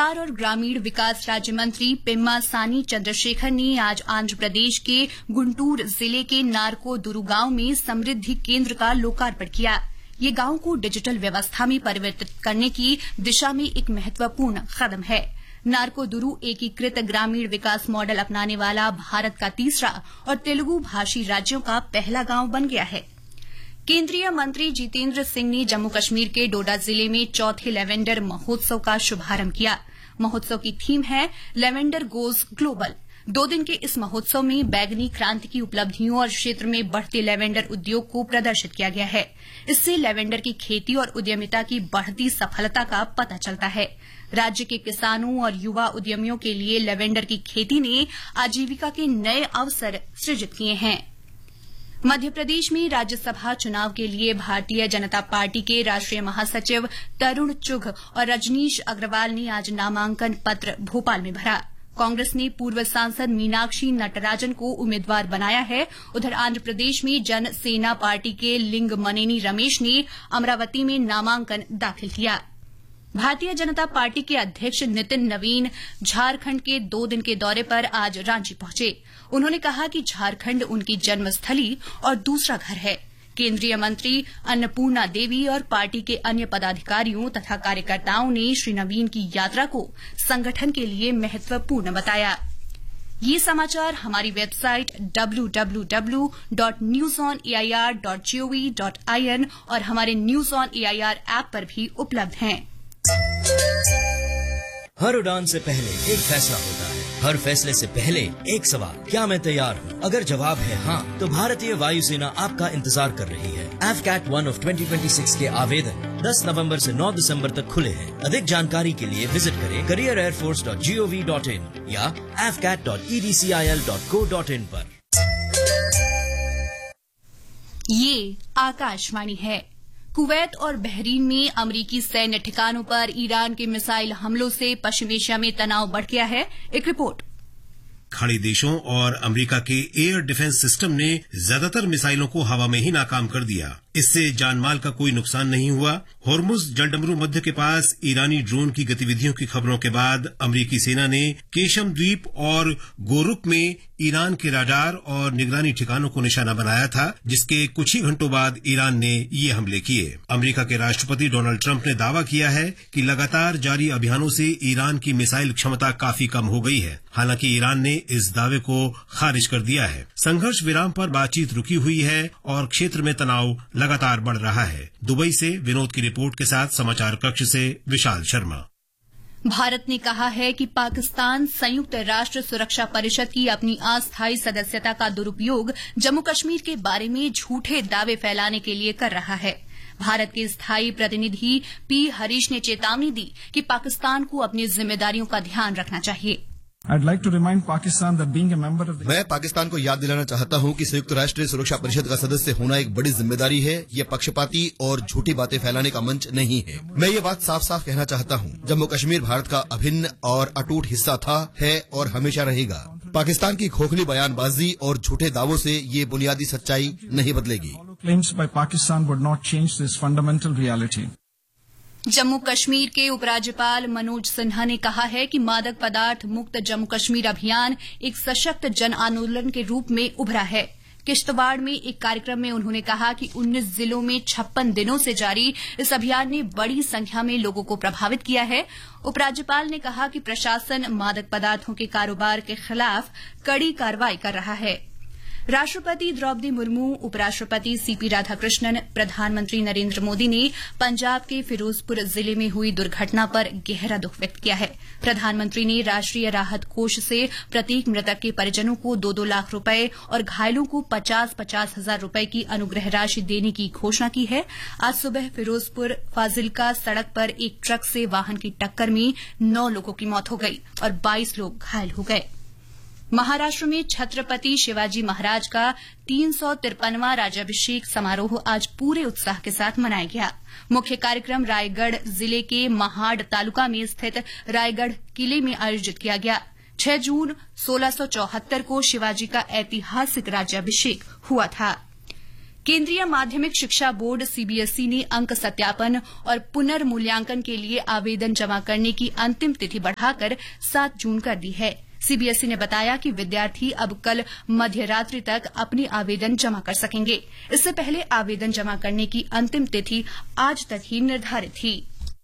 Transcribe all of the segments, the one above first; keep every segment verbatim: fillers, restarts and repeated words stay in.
बिहार और ग्रामीण विकास राज्य मंत्री पेम्मासानी चंद्रशेखर ने आज आंध्र प्रदेश के गुंटूर जिले के नारकोदुरु गांव में समृद्धि केंद्र का लोकार्पण किया। ये गांव को डिजिटल व्यवस्था में परिवर्तित करने की दिशा में एक महत्वपूर्ण कदम है। नारकोदुरु एकीकृत ग्रामीण विकास मॉडल अपनाने वाला भारत का तीसरा और तेलुगु भाषी राज्यों का पहला गांव बन गया है। केंद्रीय मंत्री जितेंद्र सिंह ने जम्मू कश्मीर के डोडा जिले में चौथे लेवेंडर महोत्सव का शुभारंभ किया। महोत्सव की थीम है लेवेंडर गोज ग्लोबल। दो दिन के इस महोत्सव में बैगनी क्रांति की उपलब्धियों और क्षेत्र में बढ़ते लेवेंडर उद्योग को प्रदर्शित किया गया है। इससे लेवेंडर की खेती और उद्यमिता की बढ़ती सफलता का पता चलता है। राज्य के किसानों और युवा उद्यमियों के लिए लेवेंडर की खेती ने आजीविका के नए अवसर सृजित किए हैं। मध्य प्रदेश में राज्यसभा चुनाव के लिए भारतीय जनता पार्टी के राष्ट्रीय महासचिव तरुण चुघ और रजनीश अग्रवाल ने आज नामांकन पत्र भोपाल में भरा। कांग्रेस ने पूर्व सांसद मीनाक्षी नटराजन को उम्मीदवार बनाया है। उधर आंध्र प्रदेश में जन सेना पार्टी के लिंगमनेनी रमेश ने अमरावती में नामांकन दाखिल किया। भारतीय जनता पार्टी के अध्यक्ष नितिन नवीन झारखंड के दो दिन के दौरे पर आज रांची पहुंचे। उन्होंने कहा कि झारखंड उनकी जन्मस्थली और दूसरा घर है। केंद्रीय मंत्री अन्नपूर्णा देवी और पार्टी के अन्य पदाधिकारियों तथा कार्यकर्ताओं ने श्री नवीन की यात्रा को संगठन के लिए महत्वपूर्ण बताया। ये समाचार हमारी website W W W dot news on A I R dot G O V dot I N और हमारे news on A I R app पर भी उपलब्ध हैं। हर उड़ान से पहले एक फैसला होता है, हर फैसले से पहले एक सवाल, क्या मैं तैयार हूँ? अगर जवाब है हाँ, तो भारतीय वायुसेना आपका इंतजार कर रही है। F cat one of twenty twenty six के आवेदन दस नवंबर से नौ दिसंबर तक खुले हैं। अधिक जानकारी के लिए विजिट करें career air force dot G O V dot in या F cat dot E D C I L dot co dot in पर। ये आकाशवाणी है। कुवैत और बहरीन में अमरीकी सैन्य ठिकानों पर ईरान के मिसाइल हमलों से पश्चिम एशिया में तनाव बढ़ गया है। एक रिपोर्ट। खाड़ी देशों और अमेरिका के एयर डिफेंस सिस्टम ने ज्यादातर मिसाइलों को हवा में ही नाकाम कर दिया। इससे जानमाल का कोई नुकसान नहीं हुआ। होर्मुज जलडमरू मध्य के पास ईरानी ड्रोन की गतिविधियों की खबरों के बाद अमेरिकी सेना ने केशम द्वीप और गोरुक में ईरान के राडार और निगरानी ठिकानों को निशाना बनाया था, जिसके कुछ ही घंटों बाद ईरान ने ये हमले किए। अमेरिका के राष्ट्रपति डोनाल्ड ट्रंप ने दावा किया है कि लगातार जारी अभियानों से ईरान की मिसाइल क्षमता काफी कम हो गई है। हालांकि ईरान ने इस दावे को खारिज कर दिया है। संघर्ष विराम पर बातचीत रुकी हुई है और क्षेत्र में तनाव लगातार बढ़ रहा है। दुबई से विनोद की रिपोर्ट के साथ समाचार कक्ष से विशाल शर्मा। भारत ने कहा है कि पाकिस्तान संयुक्त राष्ट्र सुरक्षा परिषद की अपनी अस्थायी सदस्यता का दुरुपयोग जम्मू कश्मीर के बारे में झूठे दावे फैलाने के लिए कर रहा है। भारत के स्थायी प्रतिनिधि पी हरीश ने चेतावनी दी कि पाकिस्तान को अपनी जिम्मेदारियों का ध्यान रखना चाहिए। I'd like to remind Pakistan that being a member of the... मैं पाकिस्तान को याद दिलाना चाहता हूं कि संयुक्त राष्ट्र सुरक्षा परिषद का सदस्य होना एक बड़ी जिम्मेदारी है। ये पक्षपाती और झूठी बातें फैलाने का मंच नहीं है। मैं ये बात साफ साफ कहना चाहता हूं, जम्मू कश्मीर भारत का अभिन्न और अटूट हिस्सा था, है और हमेशा रहेगा। पाकिस्तान की खोखली बयानबाजी और झूठे दावों से ये बुनियादी सच्चाई नहीं बदलेगी। Claims by Pakistan would not change this fundamental reality. Jammu Kashmir के उपराज्यपाल मनोज सिन्हा ने कहा है कि मादक पदार्थ मुक्त जम्मू कश्मीर अभियान एक सशक्त जन आंदोलन के रूप में उभरा है। किश्तवाड़ में एक कार्यक्रम में उन्होंने कहा कि उन्नीस जिलों में छप्पन दिनों से जारी इस अभियान ने बड़ी संख्या में लोगों को प्रभावित किया है। उपराज्यपाल ने कहा कि प्रशासन मादक पदार्थों के कारोबार के खिलाफ कड़ी कार्रवाई कर रहा है। राष्ट्रपति द्रौपदी मुर्मू, उपराष्ट्रपति सीपी राधाकृष्णन, प्रधानमंत्री नरेंद्र मोदी ने पंजाब के फिरोजपुर जिले में हुई दुर्घटना पर गहरा दुख व्यक्त किया है। प्रधानमंत्री ने राष्ट्रीय राहत कोष से प्रत्येक मृतक के परिजनों को दो दो लाख रुपए और घायलों को पचास पचास हजार रुपए की अनुग्रह राशि देने की घोषणा की है। आज सुबह फिरोजपुर फाजिलका सड़क पर एक ट्रक से वाहन की टक्कर में नौ लोगों की मौत हो गई और बाईस लोग घायल हो गए। महाराष्ट्र में छत्रपति शिवाजी महाराज का तीन सौ तिरपनवां राज्याभिषेक समारोह आज पूरे उत्साह के साथ मनाया गया। मुख्य कार्यक्रम रायगढ़ जिले के महाड तालुका में स्थित रायगढ़ किले में आयोजित किया गया। छह जून सोलह सौ चौहत्तर को शिवाजी का ऐतिहासिक राज्याभिषेक हुआ था। केंद्रीय माध्यमिक शिक्षा बोर्ड सीबीएसई ने अंक सत्यापन और पुनर्मूल्यांकन के लिए आवेदन जमा करने की अंतिम तिथि बढ़ाकर सात जून कर दी है। सीबीएसई ने बताया कि विद्यार्थी अब कल मध्यरात्रि तक अपनी आवेदन जमा कर सकेंगे। इससे पहले आवेदन जमा करने की अंतिम तिथि आज तक ही निर्धारित थी।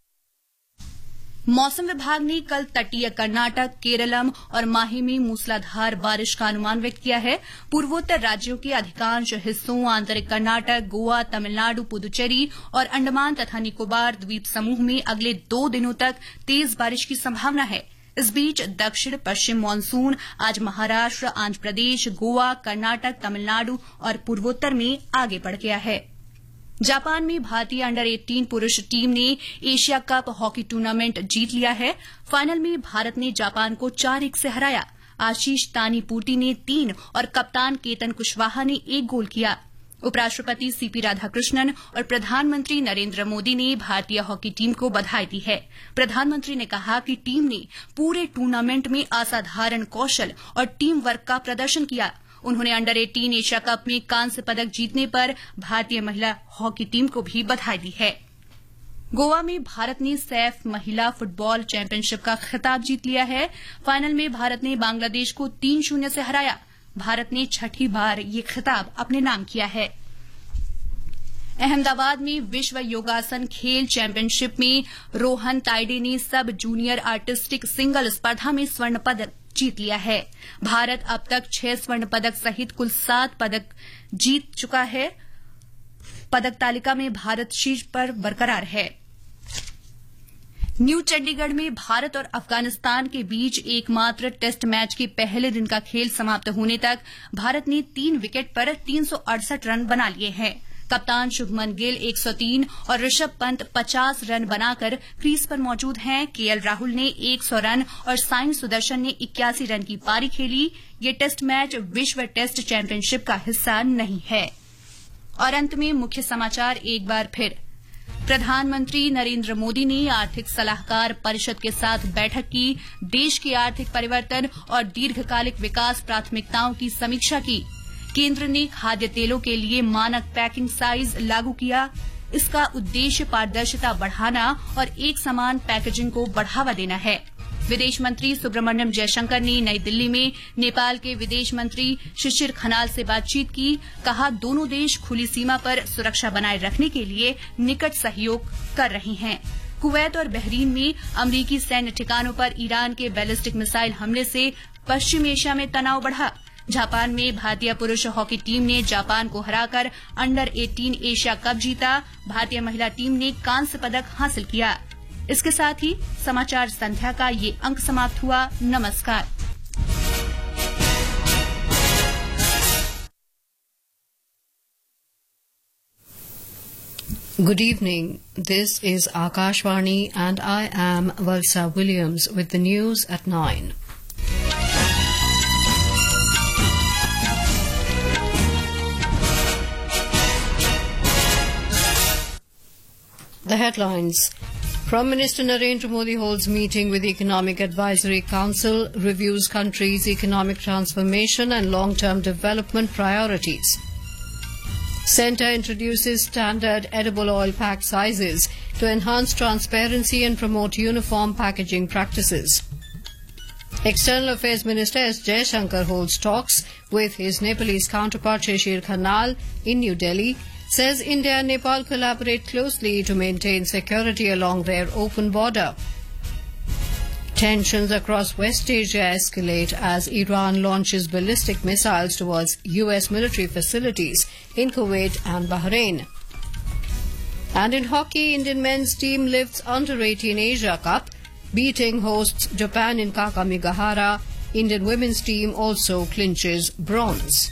मौसम विभाग ने कल तटीय कर्नाटक, केरलम और माहे में मूसलाधार बारिश का अनुमान व्यक्त किया है। पूर्वोत्तर राज्यों के अधिकांश हिस्सों, आंतरिक कर्नाटक, गोवा, तमिलनाडु, पुदुचेरी और अंडमान तथा निकोबार द्वीप समूह में अगले दो दिनों तक तेज बारिश की संभावना है। इस बीच दक्षिण पश्चिम मानसून आज महाराष्ट्र, आंध्र प्रदेश, गोवा, कर्नाटक, तमिलनाडु और पूर्वोत्तर में आगे बढ़ गया है। जापान में भारतीय अंडर अठारह पुरुष टीम ने एशिया कप हॉकी टूर्नामेंट जीत लिया है। फाइनल में भारत ने जापान को चार एक से हराया। आशीष तानीपूर्ति ने तीन और कप्तान केतन कुशवाहा ने एक गोल किया। उपराष्ट्रपति सीपी राधाकृष्णन और प्रधानमंत्री नरेंद्र मोदी ने भारतीय हॉकी टीम को बधाई दी है। प्रधानमंत्री ने कहा कि टीम ने पूरे टूर्नामेंट में असाधारण कौशल और टीम वर्क का प्रदर्शन किया। उन्होंने अंडर अठारह एशिया कप में कांस्य पदक जीतने पर भारतीय महिला हॉकी टीम को भी बधाई दी है। गोवा में भारत ने सैफ महिला फुटबॉल चैंपियनशिप का खिताब जीत लिया है। फाइनल में भारत ने बांग्लादेश को तीन शून्य से हराया। भारत ने छठी बार ये खिताब अपने नाम किया है। अहमदाबाद में विश्व योगासन खेल चैंपियनशिप में रोहन ताइडे ने सब जूनियर आर्टिस्टिक सिंगल स्पर्धा में स्वर्ण पदक जीत लिया है। भारत अब तक छह स्वर्ण पदक सहित कुल सात पदक जीत चुका है। पदक तालिका में भारत शीर्ष पर बरकरार है। न्यू चंडीगढ़ में भारत और अफगानिस्तान के बीच एकमात्र टेस्ट मैच के पहले दिन का खेल समाप्त होने तक भारत ने तीन विकेट पर तीन सौ अड़सठ रन बना लिए हैं। कप्तान शुभमन गिल एक सौ तीन और ऋषभ पंत पचास रन बनाकर क्रीज पर मौजूद हैं। केएल राहुल ने एक सौ रन और साई सुदर्शन ने इक्यासी रन की पारी खेली। ये टेस्ट मैच विश्व टेस्ट चैंपियनशिप का हिस्सा नहीं है। और अंत में मुख्य समाचार एक बार फिर। प्रधानमंत्री नरेंद्र मोदी ने आर्थिक सलाहकार परिषद के साथ बैठक की। देश के आर्थिक परिवर्तन और दीर्घकालिक विकास प्राथमिकताओं की समीक्षा की। केंद्र ने खाद्य तेलों के लिए मानक पैकिंग साइज लागू किया। इसका उद्देश्य पारदर्शिता बढ़ाना और एक समान पैकेजिंग को बढ़ावा देना है। विदेश मंत्री सुब्रमण्यम जयशंकर ने नई दिल्ली में नेपाल के विदेश मंत्री शिशिर खनाल से बातचीत की। कहा, दोनों देश खुली सीमा पर सुरक्षा बनाए रखने के लिए निकट सहयोग कर रहे हैं। कुवैत और बहरीन में अमरीकी सैन्य ठिकानों पर ईरान के बैलिस्टिक मिसाइल हमले से पश्चिम एशिया में तनाव बढ़ा। जापान में भारतीय पुरुष हॉकी टीम ने जापान को हराकर अंडर अठारह एशिया कप जीता। भारतीय महिला टीम ने कांस्य पदक हासिल किया। इसके साथ ही समाचार संध्या का ये अंक समाप्त हुआ। नमस्कार। Good evening. This is Akashvani and I am Valsa Williams with the news at nine. The headlines. Prime Minister Narendra Modi holds meeting with the Economic Advisory Council, reviews country's economic transformation and long-term development priorities. Centre introduces standard edible oil pack sizes to enhance transparency and promote uniform packaging practices. External Affairs Minister S. Jaishankar holds talks with his Nepalese counterpart Shishir Khanal in New Delhi, says India and Nepal collaborate closely to maintain security along their open border. Tensions across West Asia escalate as Iran launches ballistic missiles towards U S military facilities in Kuwait and Bahrain. And in hockey, Indian men's team lifts under eighteen Asia Cup, beating hosts Japan in Kakamigahara. Indian women's team also clinches bronze.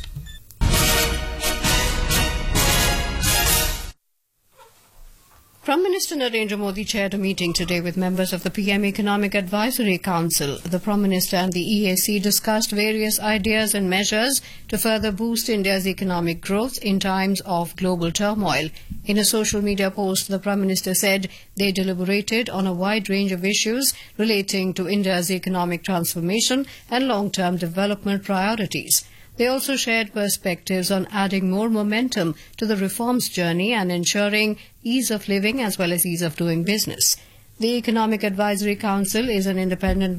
Prime Minister Narendra Modi chaired a meeting today with members of the P M Economic Advisory Council. The Prime Minister and the E A C discussed various ideas and measures to further boost India's economic growth in times of global turmoil. In a social media post, the Prime Minister said they deliberated on a wide range of issues relating to India's economic transformation and long-term development priorities. They also shared perspectives on adding more momentum to the reforms journey and ensuring ease of living as well as ease of doing business. The Economic Advisory Council is an independent